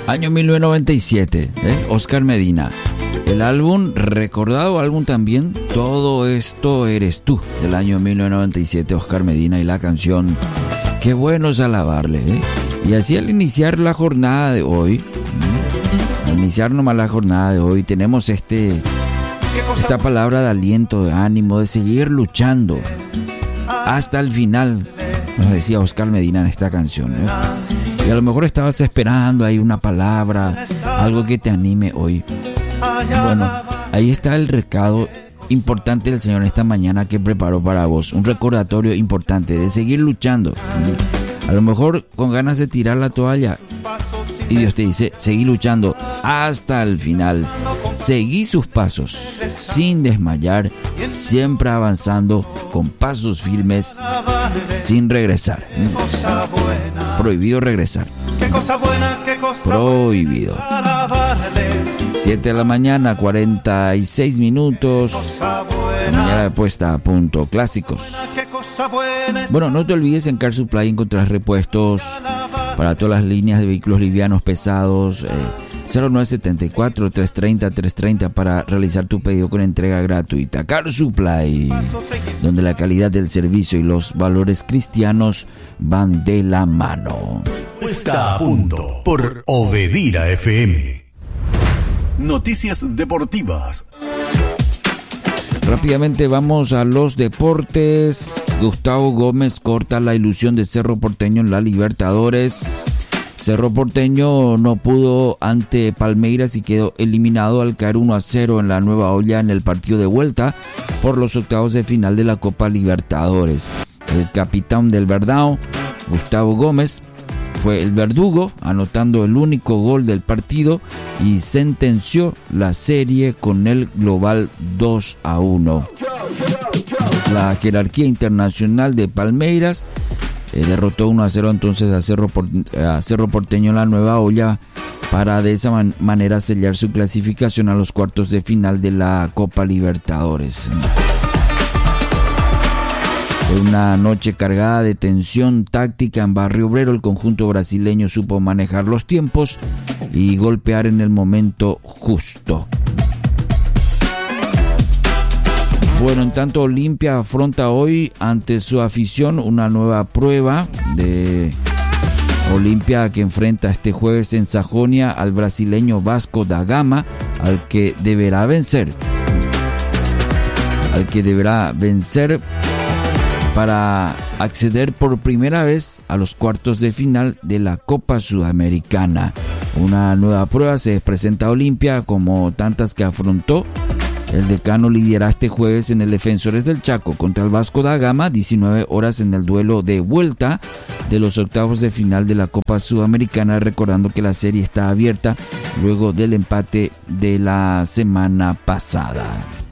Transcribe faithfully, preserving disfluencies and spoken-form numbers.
Año mil novecientos noventa y siete, ¿eh? Oscar Medina. El álbum, recordado álbum también, Todo Esto Eres Tú, del año mil novecientos noventa y siete, Oscar Medina, y la canción Qué bueno es alabarle, ¿eh? Y así al iniciar la jornada de hoy, ¿eh? al iniciar nomás la jornada de hoy, tenemos este esta palabra de aliento, de ánimo, de seguir luchando hasta el final, nos decía Oscar Medina en esta canción, ¿eh? Y a lo mejor estabas esperando ahí una palabra, algo que te anime hoy. Bueno, ahí está el recado importante del Señor esta mañana que preparó para vos. Un recordatorio importante de seguir luchando. A lo mejor con ganas de tirar la toalla. Y Dios te dice, seguí luchando hasta el final. Seguí sus pasos, sin desmayar, siempre avanzando, con pasos firmes, sin regresar. Prohibido regresar. Prohibido. siete de la mañana, cuarenta y seis minutos. La mañana de puesta a punto. Clásicos. Bueno, no te olvides, en Car Supply encontrarás repuestos para todas las líneas de vehículos livianos, pesados. Eh, cero nueve siete cuatro, tres tres cero, tres tres cero para realizar tu pedido con entrega gratuita. Car Supply, donde la calidad del servicio y los valores cristianos van de la mano. Puesta a punto por Obedira F M. Noticias deportivas. Rápidamente vamos a los deportes. Gustavo Gómez corta la ilusión de Cerro Porteño en la Libertadores. Cerro Porteño no pudo ante Palmeiras y quedó eliminado al caer uno a cero en la Nueva Olla en el partido de vuelta por los octavos de final de la Copa Libertadores. El capitán del Verdão, Gustavo Gómez, fue el verdugo, anotando el único gol del partido y sentenció la serie con el global dos a uno. La jerarquía internacional de Palmeiras eh, derrotó uno a cero entonces a Cerro, a Cerro Porteño en la Nueva Olla para de esa man- manera sellar su clasificación a los cuartos de final de la Copa Libertadores. Fue una noche cargada de tensión táctica en Barrio Obrero. El conjunto brasileño supo manejar los tiempos y golpear en el momento justo. Bueno, en tanto, Olimpia afronta hoy ante su afición una nueva prueba de Olimpia, que enfrenta este jueves en Sajonia al brasileño Vasco da Gama, al que deberá vencer. Al que deberá vencer para acceder por primera vez a los cuartos de final de la Copa Sudamericana. Una nueva prueba se presenta a Olimpia como tantas que afrontó. El decano lidiará este jueves en el Defensores del Chaco contra el Vasco da Gama, diecinueve horas en el duelo de vuelta de los octavos de final de la Copa Sudamericana, recordando que la serie está abierta luego del empate de la semana pasada.